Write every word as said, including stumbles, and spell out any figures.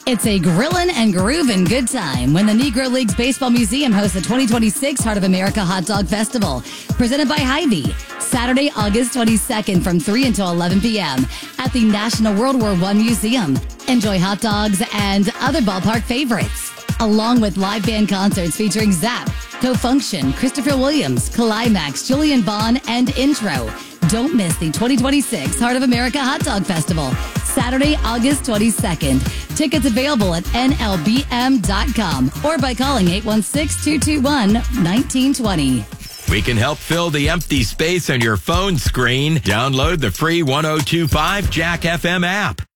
It's a grillin' and groovin' good time when the Negro Leagues Baseball Museum hosts the twenty twenty-six Heart of America Hot Dog Festival, presented by Hy-Vee, Saturday, August twenty-second from three until eleven p.m. at the National World War One Museum. Enjoy hot dogs and other ballpark favorites, along with live band concerts featuring Zapp, Co-Function, Christopher Williams, Climax, Julian Vaughn, and Intro. Don't miss the twenty twenty-six Heart of America Hot Dog Festival, Saturday, August twenty-second. Tickets available at N L B M dot com or by calling eight one six, two two one, one nine two zero. We can help fill the empty space on your phone screen. Download the free one oh two point five Jack F M app.